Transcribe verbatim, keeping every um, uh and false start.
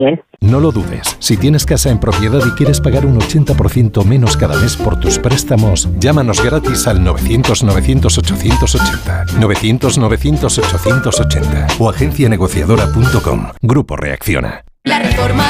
Bien. No lo dudes. Si tienes casa en propiedad y quieres pagar un ochenta por ciento menos cada mes por tus préstamos, llámanos gratis al novecientos novecientos ochocientos ochenta. novecientos novecientos ochocientos ochenta o agencia negociadora punto com. Grupo Reacciona. La reforma